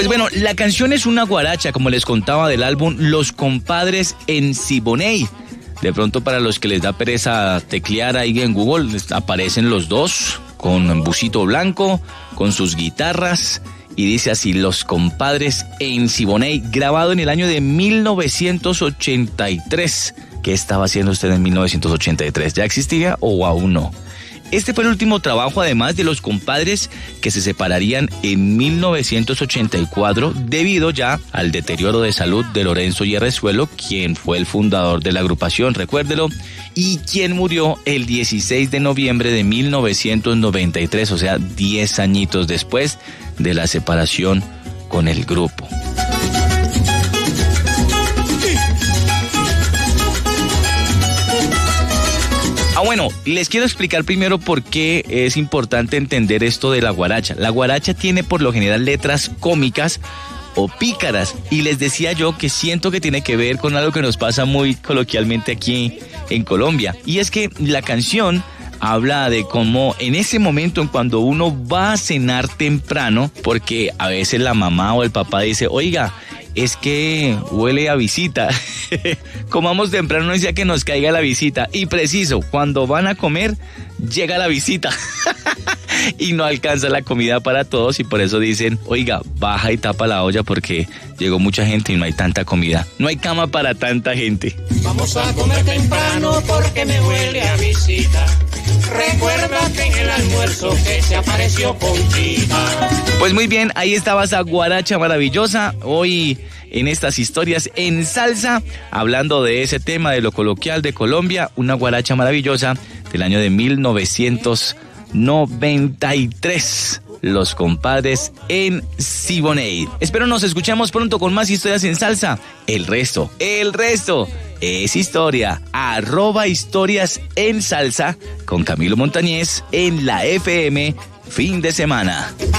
Pues bueno, la canción es una guaracha, como les contaba, del álbum Los Compadres en Siboney. De pronto, para los que les da pereza teclear ahí en Google, aparecen los dos con busito blanco, con sus guitarras, y dice así: Los Compadres en Siboney, grabado en el año de 1983. ¿Qué estaba haciendo usted en 1983? ¿Ya existía o aún no? Este fue el último trabajo, además, de Los Compadres, que se separarían en 1984 debido ya al deterioro de salud de Lorenzo Hierrezuelo, quien fue el fundador de la agrupación, recuérdelo, y quien murió el 16 de noviembre de 1993, o sea, 10 añitos después de la separación con el grupo. Bueno, les quiero explicar primero por qué es importante entender esto de la guaracha. La guaracha tiene por lo general letras cómicas o pícaras, y les decía yo que siento que tiene que ver con algo que nos pasa muy coloquialmente aquí en Colombia, y es que la canción habla de cómo en ese momento, en cuando uno va a cenar temprano, porque a veces la mamá o el papá dice: oiga, es que huele a visita. Comamos temprano, no decía que nos caiga la visita. Y preciso, cuando van a comer, llega la visita. Y no alcanza la comida para todos, y por eso dicen: oiga, baja y tapa la olla porque llegó mucha gente y no hay tanta comida. No hay cama para tanta gente. Vamos a comer temprano porque me huele a visita. Recuerda que en el almuerzo que se apareció Conchita. Pues muy bien, ahí estaba esa guaracha maravillosa. Hoy en estas historias en salsa, hablando de ese tema de lo coloquial de Colombia, una guaracha maravillosa del año de 1993. Los Compadres en Siboney. Espero nos escuchemos pronto con más historias en salsa. El resto es historia. @historias en salsa con Camilo Montañez en la FM fin de semana.